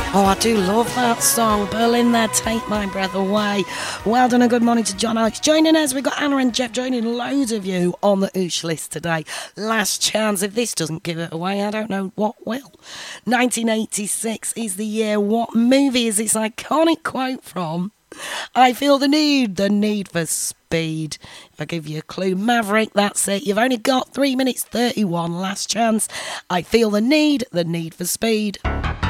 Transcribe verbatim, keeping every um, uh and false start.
Oh, I do love that song. Berlin there, Take My Breath Away. Well done and good morning to John Alex joining us. We've got Anna and Jeff joining loads of you on the Oosh list today. Last chance. If this doesn't give it away, I don't know what will. nineteen eighty-six is the year. What movie is this iconic quote from? I feel the need, the need for speed. If I give you a clue, Maverick, that's it. You've only got three minutes thirty-one. Last chance. I feel the need, the need for speed.